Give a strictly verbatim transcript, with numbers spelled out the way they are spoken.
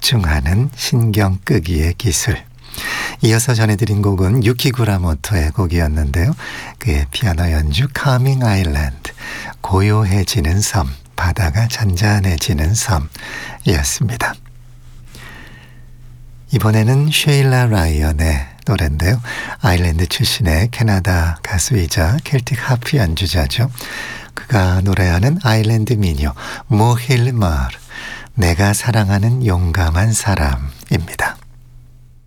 집중하는 신경 끄기의 기술. 이어서 전해드린 곡은 유키 구라모토의 곡이었는데요. 그의 피아노 연주 카밍 아일랜드, 고요해지는 섬, 바다가 잔잔해지는 섬이었습니다. 이번에는 쉐일라 라이언의 노래인데요. 아일랜드 출신의 캐나다 가수이자 켈틱 하프 연주자죠. 그가 노래하는 아일랜드 민요 모힐 마을, 내가 사랑하는 용감한 사람입니다.